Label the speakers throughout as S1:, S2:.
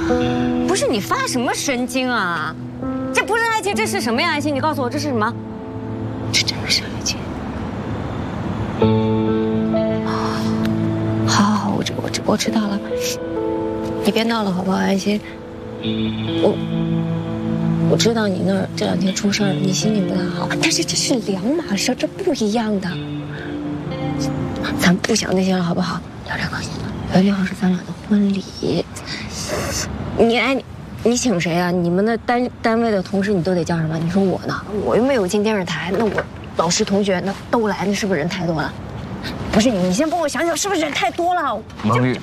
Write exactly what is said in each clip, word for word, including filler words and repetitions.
S1: 不是你发什么神经啊？这不是爱情，这是什么呀？爱情，你告诉我这是什么？
S2: 这真的是爱情。好好好，我知我知我知道了，你别闹了好不好，安心。我我知道你那儿这两天出事儿，你心情不太好，但是这是两码事，这不一样的。咱不想那些了好不好？聊这个，月六号是咱俩的婚礼。你哎，你你请谁啊？你们的单单位的同事你都得叫什么？你说我呢？我又没有进电视台，那我老师同学那都来，那是不是人太多了？不是你，你先帮我想想，是不是人太多了？
S3: 孟丽，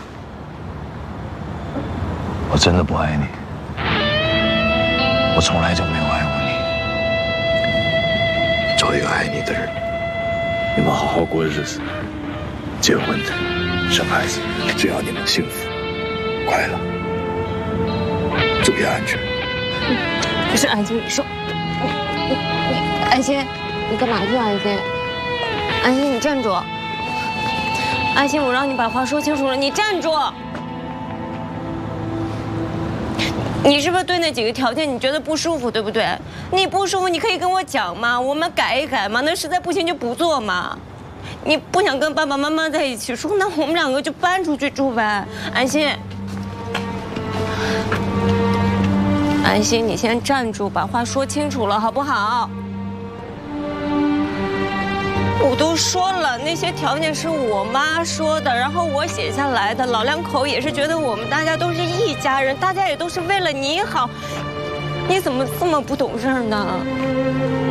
S3: 我真的不爱你，我从来就没有爱过你。找一个爱你的人，你们好好过日子，结婚的，生孩子，只要你们幸福、快乐，注意安全。
S2: 不是安心，你说，你你你，安心，你干嘛去？安心，安心，你站住！安心，我让你把话说清楚了，你站住！你是不是对那几个条件你觉得不舒服，对不对？你不舒服，你可以跟我讲嘛，我们改一改嘛。那实在不行就不做嘛。你不想跟爸爸妈妈在一起住，那我们两个就搬出去住呗。安心，安心，你先站住，把话说清楚了，好不好？我都说了，那些条件是我妈说的，然后我写下来的。老两口也是觉得我们大家都是一家人，大家也都是为了你好，你怎么这么不懂事呢？